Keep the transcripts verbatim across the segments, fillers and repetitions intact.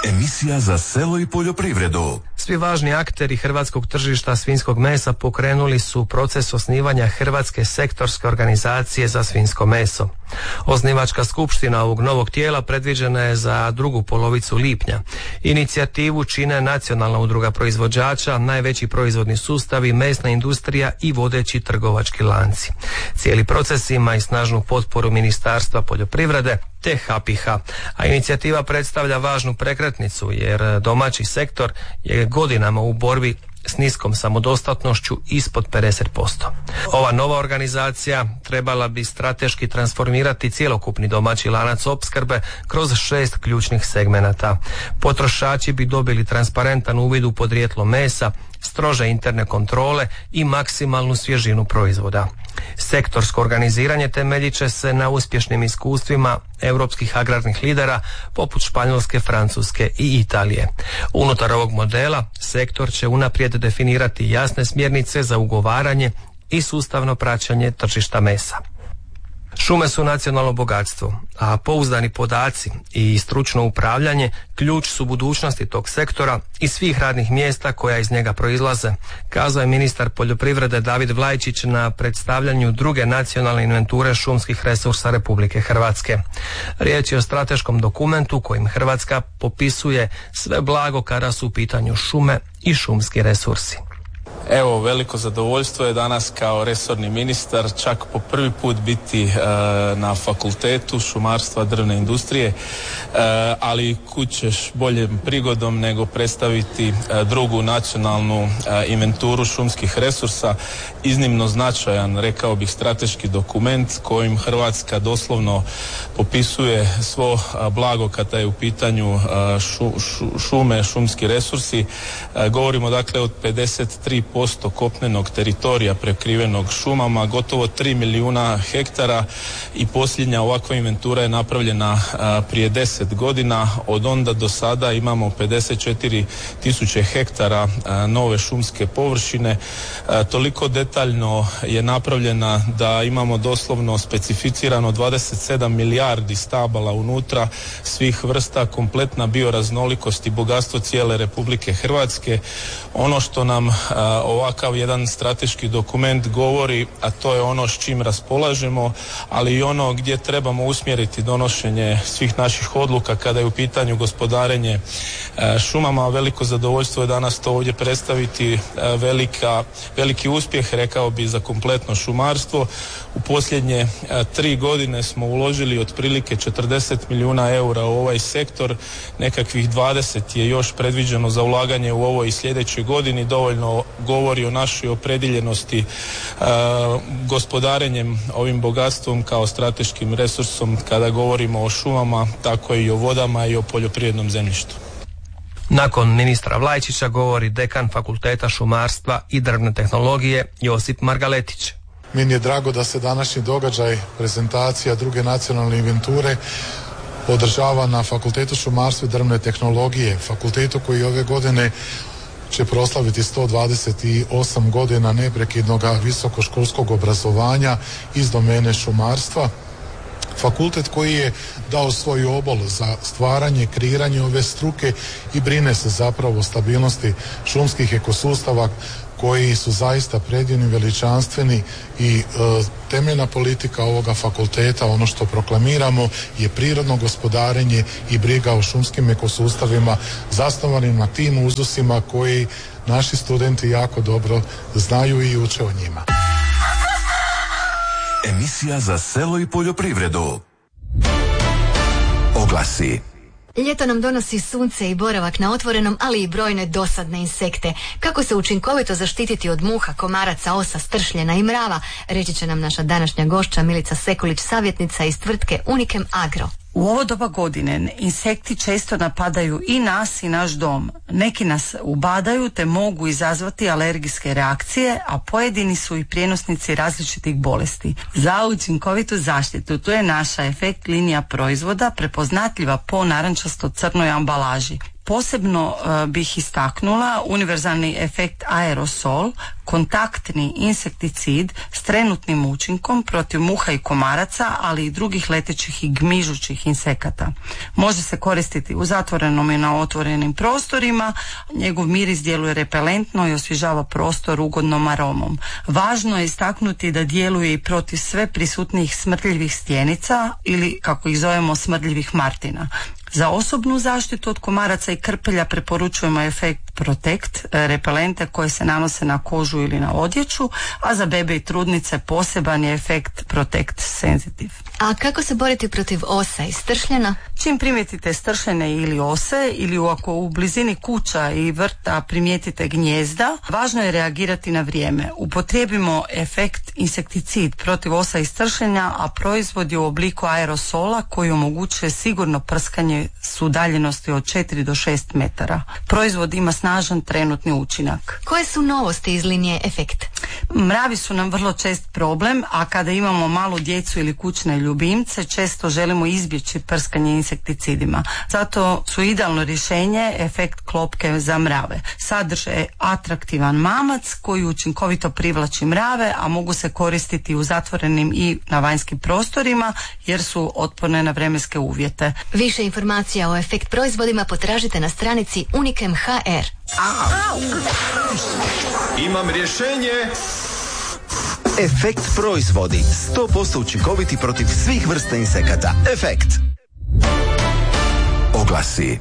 Emisija za selo i poljoprivredu. Svi važni akteri hrvatskog tržišta svinjskog mesa pokrenuli su proces osnivanja Hrvatske sektorske organizacije za svinjsko meso. Osnivačka skupština ovog novog tijela predviđena je za drugu polovicu lipnja. Inicijativu čine Nacionalna udruga proizvođača, najveći proizvodni sustavi, mesna industrija i vodeći trgovački lanci. Cijeli proces ima i snažnu potporu Ministarstva poljoprivrede te H P I H, a inicijativa predstavlja važnu prekretnicu jer domaći sektor je godinama u borbi s niskom samodostatnošću ispod pedeset posto. Ova nova organizacija trebala bi strateški transformirati cjelokupni domaći lanac opskrbe kroz šest ključnih segmenata. Potrošači bi dobili transparentan uvid u podrijetlo mesa, strože interne kontrole i maksimalnu svježinu proizvoda. Sektorsko organiziranje temeljit će se na uspješnim iskustvima europskih agrarnih lidera poput Španjolske, Francuske i Italije. Unutar ovog modela sektor će unaprijed definirati jasne smjernice za ugovaranje i sustavno praćenje tržišta mesa. Šume su nacionalno bogatstvo, a pouzdani podaci i stručno upravljanje ključ su budućnosti tog sektora i svih radnih mjesta koja iz njega proizlaze, kazao je ministar poljoprivrede David Vlajčić na predstavljanju druge nacionalne inventure šumskih resursa Republike Hrvatske. Riječ je o strateškom dokumentu kojim Hrvatska popisuje sve blago kada su u pitanju šume i šumski resursi. Evo, veliko zadovoljstvo je danas kao resorni ministar čak po prvi put biti e, na fakultetu šumarstva drvne industrije, e, ali kud ćeš boljom prigodom nego predstaviti e, drugu nacionalnu e, inventuru šumskih resursa, iznimno značajan, rekao bih, strateški dokument kojim Hrvatska doslovno popisuje svo a, blago kada je u pitanju a, šu, šu, šume, šumski resursi. A, govorimo dakle od pedeset tri posto kopnenog teritorija prekrivenog šumama, gotovo tri milijuna hektara i posljednja ovakva inventura je napravljena a, prije deset godina. Od onda do sada imamo pedeset četiri tisuće hektara a, nove šumske površine. A, toliko detaljno je napravljena da imamo doslovno specificirano dvadeset sedam milijardi stabala unutra svih vrsta, kompletna bioraznolikost i bogatstvo cijele Republike Hrvatske. Ono što nam a, ovakav jedan strateški dokument govori, a to je ono s čim raspolažemo, ali i ono gdje trebamo usmjeriti donošenje svih naših odluka kada je u pitanju gospodarenje a, šumama. Veliko zadovoljstvo je danas to ovdje predstaviti, a, velika, veliki uspjeh, rekao bi, za kompletno šumarstvo. U posljednje a, tri godine smo uložili otprilike četrdeset milijuna eura u ovaj sektor, nekakvih dvadeset je još predviđeno za ulaganje u ovoj i sljedećoj godini. Dovoljno govori o našoj opredjeljenosti a, gospodarenjem ovim bogatstvom kao strateškim resursom kada govorimo o šumama, tako i o vodama i o poljoprivrednom zemljištu. Nakon ministra Vlajčića govori dekan Fakulteta šumarstva i drvne tehnologije Josip Margaletić. Meni je drago da se današnji događaj, prezentacija druge nacionalne inventure, održava na Fakultetu šumarstva i drvne tehnologije, fakultetu koji ove godine će proslaviti sto dvadeset osam godina neprekidnog visokoškolskog obrazovanja iz domene šumarstva. Fakultet koji je dao svoj obol za stvaranje, kreiranje ove struke i brine se zapravo o stabilnosti šumskih ekosustava koji su zaista predivni, veličanstveni i e, temeljna politika ovoga fakulteta, ono što proklamiramo, je prirodno gospodarenje i briga o šumskim ekosustavima zasnovanim na tim uzusima koji naši studenti jako dobro znaju i uče o njima. Emisija za selo i poljoprivredu. Oglasi. Ljeto nam donosi sunce i boravak na otvorenom, ali i brojne dosadne insekte. Kako se učinkovito zaštititi od muha, komaraca, osa, stršljena i mrava, reći će nam naša današnja gošća Milica Sekulić, savjetnica iz tvrtke Unikem Agro. U ovo doba godine insekti često napadaju i nas i naš dom. Neki nas ubadaju te mogu izazvati alergijske reakcije, a pojedini su i prijenosnici različitih bolesti. Za učinkovitu zaštitu tu je naša Efekt linija proizvoda prepoznatljiva po narančasto crnoj ambalaži. Posebno uh, bih istaknula univerzalni efekt aerosol, kontaktni insekticid s trenutnim učinkom protiv muha i komaraca, ali i drugih letećih i gmižućih insekata. Može se koristiti u zatvorenom i na otvorenim prostorima, njegov miris djeluje repelentno i osvježava prostor ugodnom aromom. Važno je istaknuti da djeluje i protiv sve prisutnijih smrdljivih stjenica ili, kako ih zovemo, smrdljivih martina. Za osobnu zaštitu od komaraca i krpelja preporučujemo efekt Protect, repelente koje se nanose na kožu ili na odjeću, a za bebe i trudnice poseban je efekt Protect Sensitive. A kako se boriti protiv osa i stršljena? Čim primijetite stršljene ili ose, ili ako u blizini kuća i vrta primijetite gnijezda, važno je reagirati na vrijeme. Upotrijebimo efekt insekticid protiv osa i stršljenja, a proizvod je u obliku aerosola koji omogućuje sigurno prskanje s udaljenosti od četiri do šest metara. Proizvod ima snažan trenutni učinak. Koje su novosti iz linije Efekt? Mravi su nam vrlo čest problem, a kada imamo malu djecu ili kućne ljubimce, često želimo izbjeći prskanje insekticidima. Zato su idealno rješenje efekt klopke za mrave. Sadrže atraktivan mamac koji učinkovito privlači mrave, a mogu se koristiti u zatvorenim i na vanjskim prostorima jer su otporne na vremenske uvjete. Više informacija o Efekt proizvodima potražite na stranici Unikem punkt ha er. Au. Imam rješenje. Efekt proizvodi. sto posto učinkoviti protiv svih vrsta insekata. Efekt. Oglasi.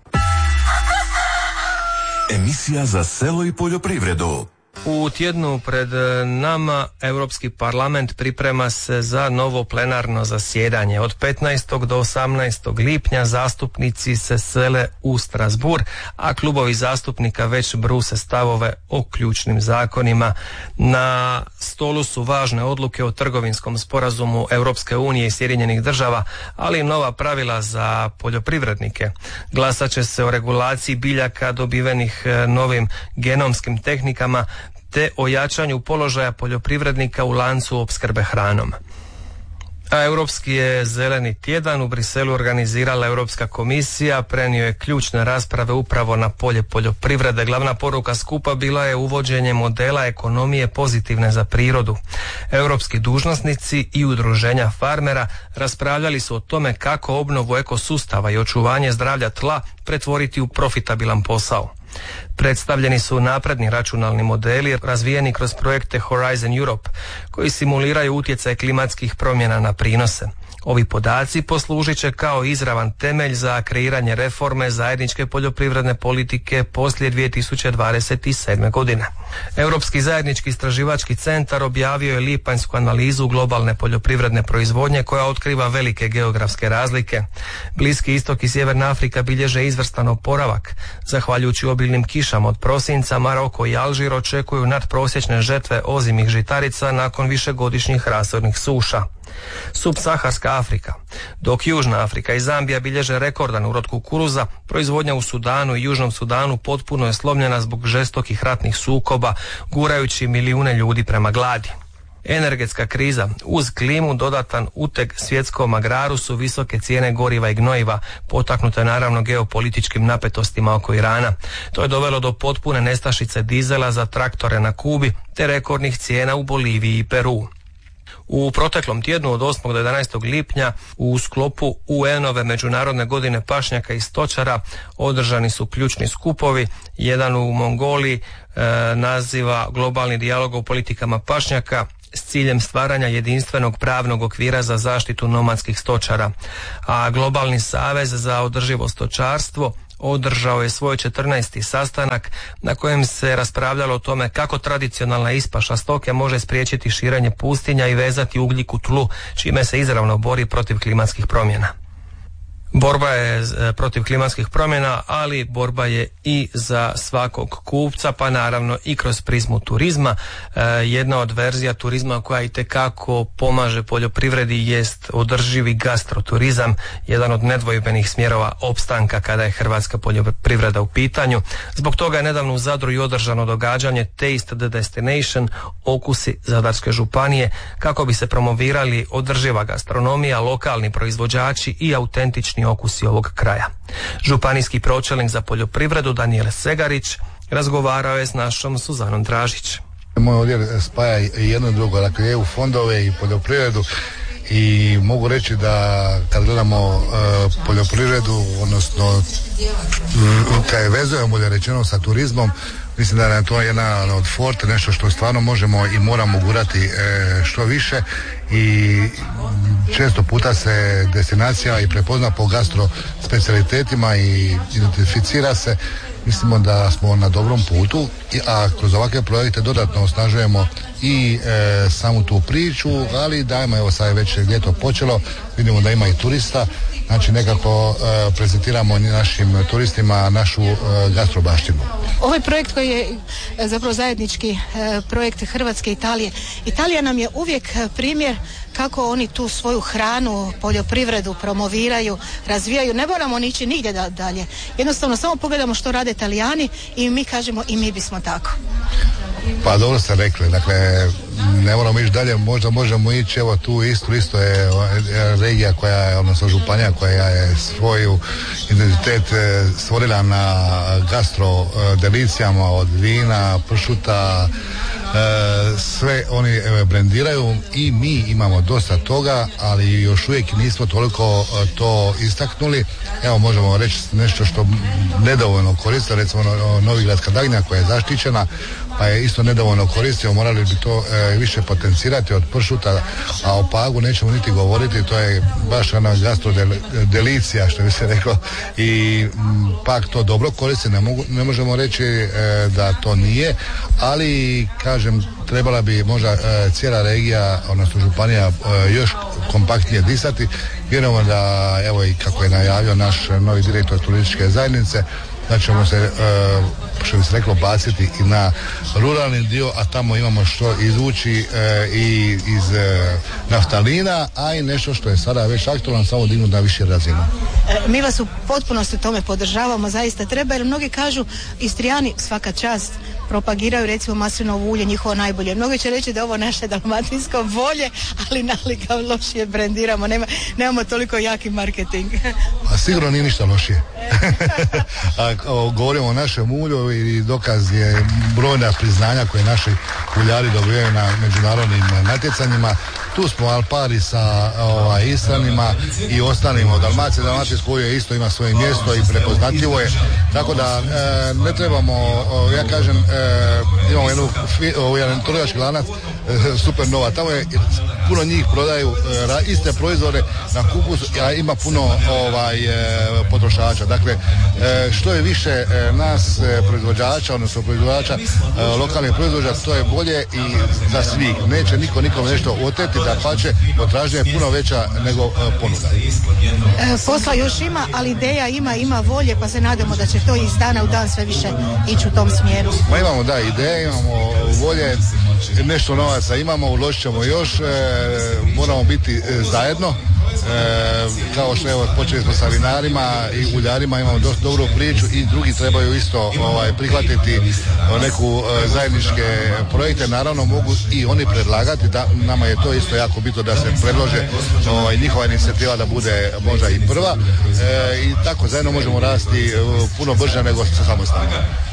Emisija za selo i poljoprivredu. U tjednu pred nama Europski parlament priprema se za novo plenarno zasjedanje. Od petnaestog do osamnaestog lipnja zastupnici se sele u Strasbourg, a klubovi zastupnika već bruse stavove o ključnim zakonima. Na stolu su važne odluke o trgovinskom sporazumu Europske unije i Sjedinjenih država, ali i nova pravila za poljoprivrednike. Glasat će se o regulaciji biljaka dobivenih novim genomskim tehnikama, te o jačanju položaja poljoprivrednika u lancu opskrbe hranom. A Europski je zeleni tjedan u Briselu organizirala Europska komisija, prenio je ključne rasprave upravo na polje poljoprivrede. Glavna poruka skupa bila je uvođenje modela ekonomije pozitivne za prirodu. Europski dužnosnici i udruženja farmera raspravljali su o tome kako obnovu ekosustava i očuvanje zdravlja tla pretvoriti u profitabilan posao. Predstavljeni su napredni računalni modeli razvijeni kroz projekte Horizon Europe koji simuliraju utjecaj klimatskih promjena na prinose. Ovi podaci poslužit će kao izravan temelj za kreiranje reforme zajedničke poljoprivredne politike poslije dvije tisuće dvadeset sedme. godine. Europski zajednički istraživački centar objavio je lipanjsku analizu globalne poljoprivredne proizvodnje koja otkriva velike geografske razlike. Bliski istok i Sjeverna Afrika bilježe izvrstan oporavak. Zahvaljujući obilnim kišama od prosinca, Maroko i Alžir očekuju nadprosječne žetve ozimih žitarica nakon višegodišnjih razornih suša. Subsaharska Afrika. Dok Južna Afrika i Zambija bilježe rekordan urod kukuruza, proizvodnja u Sudanu i Južnom Sudanu potpuno je slomljena zbog žestokih ratnih sukoba, gurajući milijune ljudi prema gladi. Energetska kriza uz klimu dodatan uteg svjetskom agraru su visoke cijene goriva i gnojiva, potaknute naravno geopolitičkim napetostima oko Irana. To je dovelo do potpune nestašice dizela za traktore na Kubi te rekordnih cijena u Boliviji i Peru. U proteklom tjednu od osmog do jedanaestog lipnja u sklopu U N-ove Međunarodne godine pašnjaka i stočara održani su ključni skupovi. Jedan u Mongoliji e, naziva globalni dijalog o politikama pašnjaka s ciljem stvaranja jedinstvenog pravnog okvira za zaštitu nomadskih stočara. A Globalni savez za održivo stočarstvo održao je svoj četrnaesti sastanak na kojem se raspravljalo o tome kako tradicionalna ispaša stoke može spriječiti širenje pustinja i vezati ugljik u tlu, čime se izravno bori protiv klimatskih promjena. Borba je protiv klimatskih promjena, ali borba je i za svakog kupca, pa naravno i kroz prizmu turizma. E, jedna od verzija turizma koja itekako pomaže poljoprivredi jest održivi gastroturizam, jedan od nedvojbenih smjerova opstanka kada je hrvatska poljoprivreda u pitanju. Zbog toga je nedavno u Zadru i održano događanje Taste the Destination, okusi Zadarske županije, kako bi se promovirali održiva gastronomija, lokalni proizvođači i autentični autentični okusi ovog kraja. Županijski pročelnik za poljoprivredu Daniel Segarić razgovarao je s našom Suzanom Dražić. Moj odjel spaja jedno i drugo, dakle E U fondove i poljoprivredu, i mogu reći da kad gledamo uh, poljoprivredu, odnosno kad je vezujemo da rečeno sa turizmom, mislim da je to jedna od forte, nešto što stvarno možemo i moramo gurati e, što više, i često puta se destinacija i prepozna po gastro specijalitetima i identificira se. Mislimo da smo na dobrom putu, a kroz ovakve projekte dodatno osnažujemo i e, samu tu priču, ali dajmo, evo sad je već ljeto počelo, vidimo da ima i turista, znači nekako e, prezentiramo našim turistima našu e, gastrobaštinu. Ovaj projekt koji je zapravo zajednički e, projekt Hrvatske i Italije. Italija nam je uvijek primjer kako oni tu svoju hranu, poljoprivredu promoviraju, razvijaju. Ne moramo nići nigdje da, dalje. Jednostavno samo pogledamo što rade Italijani i mi kažemo i mi bismo tako. Pa dobro ste rekli, dakle ne moramo ići dalje, možda možemo ići, evo tu Istru, isto je regija koja je, odnosno županija koja je svoju identitet stvorila na gastro delicijama, od vina, pršuta, sve oni brendiraju i mi imamo dosta toga, ali još uvijek nismo toliko to istaknuli. Evo možemo reći nešto što nedovoljno koriste, recimo Novigradska dagnja koja je zaštićena, pa je isto nedovoljno koristio, morali bi to e, više potencirati od pršuta, a o Pagu nećemo niti govoriti, to je baš ona gastrodelicija, što bi se reklo, i m, Pag to dobro koristi, ne, mogu, ne možemo reći e, da to nije, ali kažem, trebala bi možda e, cijela regija, odnosno županija, e, još kompaktnije disati. Vjerujemo da, evo i kako je najavio naš novi direktor turističke zajednice, da ćemo se, e, što bi se reklo, baciti i na ruralni dio, a tamo imamo što izvući e, i iz e, naftalina, a i nešto što je sada već aktualno, samo dignuti na više razinu. E, mi vas u potpunosti tome podržavamo, zaista treba, jer mnogi kažu, Istrijani, svaka čast, propagiraju recimo maslinovo ulje, njihovo najbolje. Mnogi će reći da ovo naše dalmatinsko bolje, ali nalika lošije brendiramo, nema, nemamo toliko jaki marketing. A sigurno nije ništa lošije. A, o, govorimo o našem ulju i dokaz je brojna priznanja koje naši uljari dobivaju na međunarodnim natjecanjima. Tu smo al pari sa ovaj, Istranima i ostalima od Dalmacije. Dalmatinsko ulje isto ima svoje mjesto i prepoznatljivo je. Tako da e, ne trebamo, o, ja kažem, e, imamo jednu, o, jedan trgovački lanac, e, super nova. Tamo je, puno njih prodaju e, iste proizvode na kupus, a ima puno ovaj, e, potrošača. Dakle, e, što je više e, nas e, proizvođača, odnosno proizvođača e, lokalnih proizvođača, to je bolje i za svih. Neće niko nikom nešto oteti, da pače, potražnja je puno veća nego e, ponuda. E, posla još ima, ali ideja ima, ima volje, pa se nadamo da će to iz dana u dan sve više ići u tom smjeru. Ma imamo da ideje, imamo volje, nešto novaca imamo, uložit ćemo još, e, moramo biti e, zajedno. E, kao što evo počeli smo sa vinarima i uljarima, imamo dosta dobru priču i drugi trebaju isto ovaj, prihvatiti neku e, zajedničke projekte, naravno mogu i oni predlagati, da nama je to isto jako bitno da se predlože ovaj, njihova inicijativa da bude možda i prva e, i tako zajedno možemo rasti e, puno brže nego samostalno.